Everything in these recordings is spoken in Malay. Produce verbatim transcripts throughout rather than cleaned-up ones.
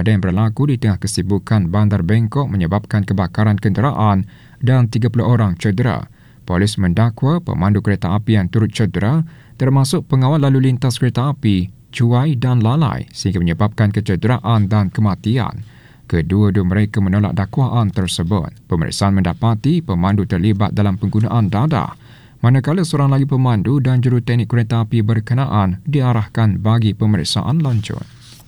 Kejadian berlaku di tengah kesibukan Bandar Bangkok menyebabkan kebakaran kenderaan dan tiga puluh orang cedera. Polis mendakwa pemandu kereta api yang turut cedera termasuk pengawal lalu lintas kereta api, cuai dan lalai sehingga menyebabkan kecederaan dan kematian. Kedua-dua mereka menolak dakwaan tersebut. Pemeriksaan mendapati pemandu terlibat dalam penggunaan dadah, manakala seorang lagi pemandu dan juruteknik kereta api berkenaan diarahkan bagi pemeriksaan lanjut.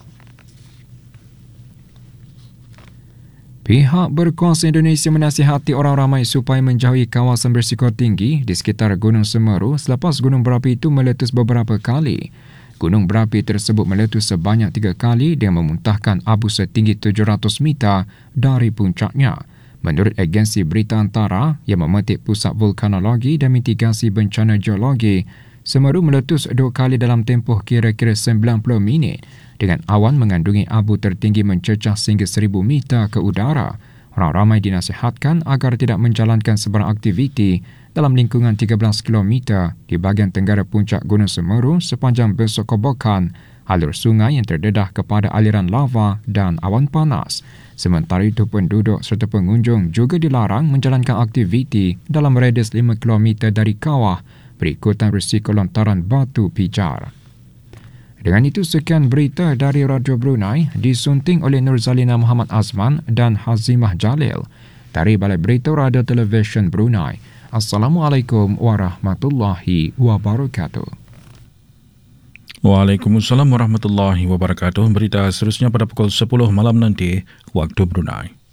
Pihak berkuasa Indonesia menasihati orang ramai supaya menjauhi kawasan berisiko tinggi di sekitar Gunung Semeru selepas gunung berapi itu meletus beberapa kali. Gunung berapi tersebut meletus sebanyak tiga kali dengan memuntahkan abu setinggi tujuh ratus meter dari puncaknya. Menurut agensi berita antara yang memetik Pusat Vulkanologi dan Mitigasi Bencana Geologi, Semeru meletus dua kali dalam tempoh kira-kira sembilan puluh minit dengan awan mengandungi abu tertinggi mencecah sehingga seribu meter ke udara. Orang ramai dinasihatkan agar tidak menjalankan sebarang aktiviti dalam lingkungan tiga belas kilometer di bahagian tenggara puncak Gunung Semeru sepanjang besok kobokan, alur sungai yang terdedah kepada aliran lava dan awan panas. Sementara itu, penduduk serta pengunjung juga dilarang menjalankan aktiviti dalam radius lima kilometer dari kawah berikutan risiko lontaran batu pijar. Dengan itu, sekian berita dari Radio Brunei disunting oleh Nurzalina Muhammad Azman dan Hazimah Jalil dari Balai Berita Radio Televisyen Brunei. Assalamualaikum warahmatullahi wabarakatuh. Waalaikumsalam warahmatullahi wabarakatuh. Berita seterusnya pada pukul sepuluh malam nanti waktu Brunei.